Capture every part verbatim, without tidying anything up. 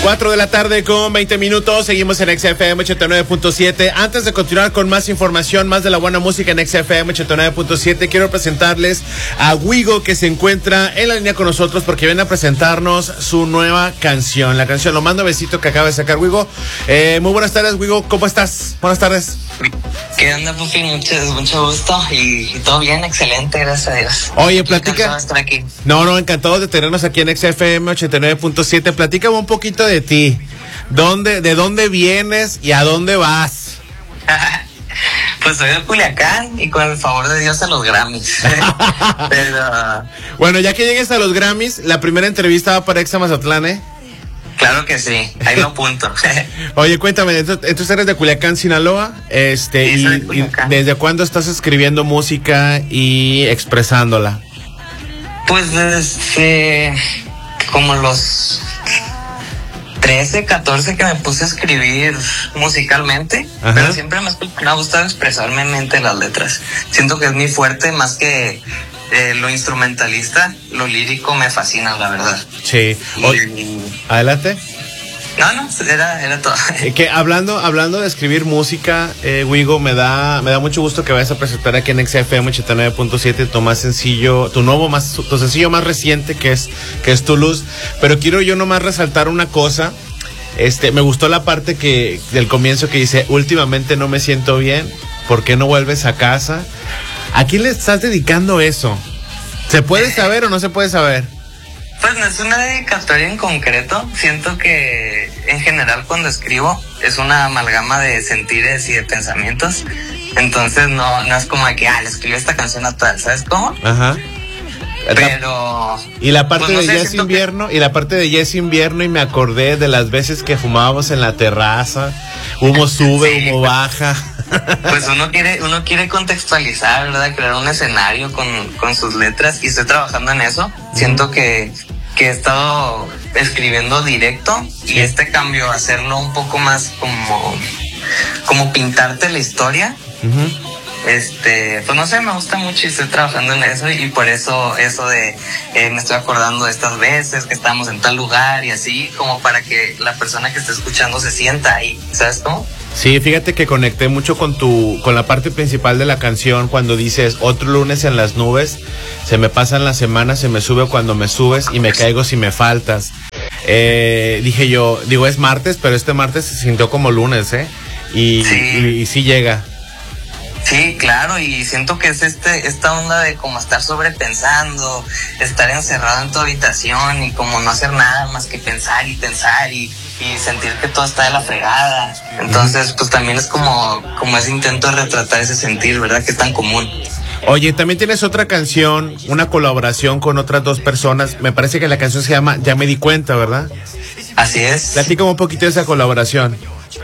cuatro de la tarde con veinte minutos, seguimos en X F M ochenta y nueve punto siete. Antes de continuar con más información, más de la buena música en X F M ochenta y nueve punto siete, quiero presentarles a Wigo, que se encuentra en la línea con nosotros porque viene a presentarnos su nueva canción, la canción Lo Más Nuevecito que acaba de sacar Wigo. Eh, muy buenas tardes, Wigo, ¿cómo estás? Buenas tardes. ¿Qué onda, Pupi? Mucho, mucho gusto y, y todo bien, excelente, gracias a Dios. Oye, platica. De estar aquí. No, no, encantado de tenernos aquí en X F M ochenta y nueve punto siete. Platícame un poquito de ti. ¿Dónde, de dónde vienes y a dónde vas? Pues soy de Culiacán y con el favor de Dios a los Grammys. Pero... Bueno, ya que llegues a los Grammys, la primera entrevista va para Exa Mazatlán, ¿eh? Claro que sí, ahí lo apunto. Oye, cuéntame, entonces eres de Culiacán, Sinaloa, este, sí, y, y ¿desde cuándo estás escribiendo música y expresándola? Pues desde como los trece, catorce que me puse a escribir musicalmente. Ajá. Pero siempre me ha gustado expresarme mediante las letras. Siento que es mi fuerte más que eh, lo instrumentalista, lo lírico me fascina, la verdad. Sí. Oye, y... Adelante. No, no, era, era todo. Que hablando, hablando de escribir música, eh, Wigo, me da, me da mucho gusto que vayas a presentar aquí en X F M ochenta y nueve punto siete tu más sencillo, tu nuevo más, tu sencillo más reciente que es, que es Tu Luz. Pero quiero yo nomás resaltar una cosa. Este, me gustó la parte que, del comienzo que dice, últimamente no me siento bien, ¿por qué no vuelves a casa? ¿A quién le estás dedicando eso? ¿Se puede saber o no se puede saber? Pues no es una dedicatoria en concreto. Siento que en general cuando escribo es una amalgama de sentires y de pensamientos. Entonces no, no es como de que, ah, le escribí esta canción a tal, ¿sabes cómo? Ajá. Pero... Y la parte pues no de sé, Ya es invierno, que... y la parte de Ya es invierno, y me acordé de las veces que fumábamos en la terraza, humo sube, sí, humo pues, baja. Pues uno quiere, uno quiere contextualizar, ¿verdad? Crear un escenario con, con sus letras, y estoy trabajando en eso. Uh-huh. Siento que, que he estado escribiendo directo, sí. Y este cambio, hacerlo un poco más como, como pintarte la historia. Uh-huh. Este, pues no sé, me gusta mucho y estoy trabajando en eso, y por eso eso de eh, me estoy acordando de estas veces que estábamos en tal lugar y así, como para que la persona que está escuchando se sienta ahí, ¿sabes cómo? Sí, fíjate que conecté mucho con tu, con la parte principal de la canción cuando dices otro lunes en las nubes, se me pasan las semanas, se me sube cuando me subes y me caigo si me faltas. Eh, dije yo, digo es martes, pero este martes se sintió como lunes, ¿eh? Y sí, y, y sí llega. Sí, claro, y siento que es este esta onda de como estar sobrepensando, estar encerrado en tu habitación y como no hacer nada más que pensar y pensar y, y sentir que todo está de la fregada. Entonces, pues también es como, como ese intento de retratar ese sentir, ¿verdad? Que es tan común. Oye, también tienes otra canción, una colaboración con otras dos personas. Me parece que la canción se llama Ya Me Di Cuenta, ¿verdad? Así es. Platícame un poquito de esa colaboración.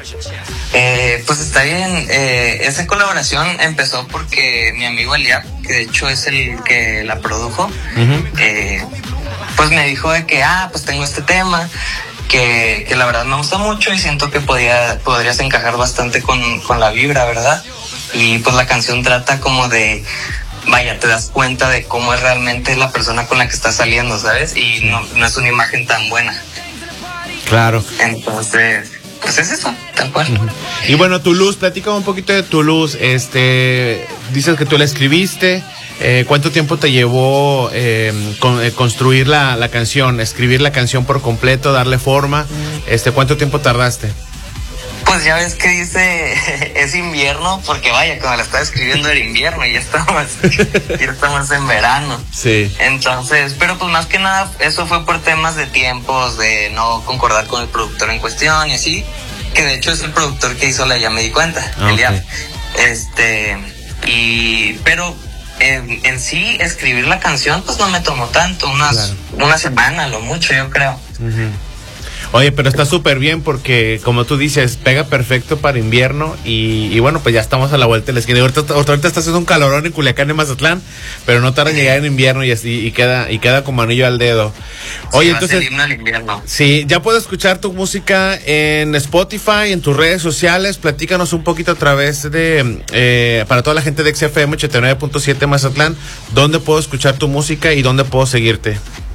Eh, pues está bien, eh, esa colaboración empezó porque mi amigo Eliab, que de hecho es el que la produjo, uh-huh. eh, pues me dijo de que, ah, pues tengo este tema, que, que la verdad me gusta mucho y siento que podía, podrías encajar bastante con, con la vibra, ¿verdad? Y pues la canción trata como de, vaya, te das cuenta de cómo es realmente la persona con la que estás saliendo, ¿sabes? Y no, no es una imagen tan buena. Claro. Entonces... pues es eso, tal cual. Uh-huh. Y bueno, Tu Luz, platícame un poquito de Tu Luz. Este, dices que tú la escribiste. Eh, ¿Cuánto tiempo te llevó eh, con, eh, construir la, la canción, escribir la canción por completo, darle forma? Este, ¿cuánto tiempo tardaste? Pues ya ves que dice es invierno, porque vaya, cuando la estaba escribiendo era invierno y ya estamos, ya estamos en verano. Sí. Entonces, pero pues más que nada, eso fue por temas de tiempos, de no concordar con el productor en cuestión y así, que de hecho es el productor que hizo la Ya Me Di Cuenta, okay. Eliab. Este, y, pero en, en sí, escribir la canción, pues no me tomó tanto, unas, claro. una semana, lo mucho, yo creo. Uh-huh. Oye, pero está súper bien porque, como tú dices, pega perfecto para invierno y, y bueno, pues ya estamos a la vuelta de la esquina. Ahorita, ahorita está haciendo un calorón en Culiacán, en Mazatlán, pero no tarda en llegar en invierno y así y queda y queda como anillo al dedo. Oye, sí, entonces, el himno al invierno. Sí, ya puedo escuchar tu música en Spotify, en tus redes sociales. Platícanos un poquito a través de, eh, para toda la gente de X F M ochenta y nueve punto siete Mazatlán, ¿dónde puedo escuchar tu música y dónde puedo seguirte?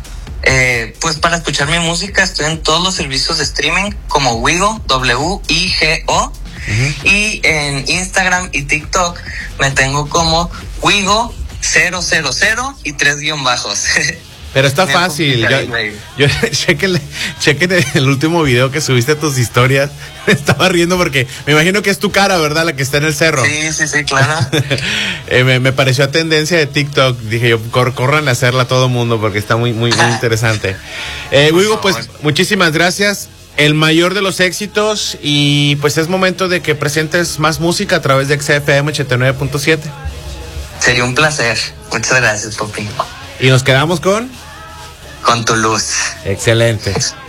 Eh, pues para escuchar mi música estoy en todos los servicios de streaming como Wigo, W I G O. Uh-huh. Y en Instagram y TikTok me tengo como Wigo cero cero cero y tres guión bajos. Pero está fácil. Yo, yo chequen, chequen el último video que subiste a tus historias. Me estaba riendo porque me imagino que es tu cara, ¿verdad? La que está en el cerro. Sí, sí, sí, claro. eh, me, me pareció a tendencia de TikTok. Dije yo, cor, corran a hacerla a todo mundo porque está muy, muy, muy interesante. Eh, Wigo, pues muchísimas gracias. El mayor de los éxitos y pues es momento de que presentes más música a través de X F M ochenta y nueve punto siete. Sería un placer. Muchas gracias, Popi. Y nos quedamos con... Con tu luz. Excelente.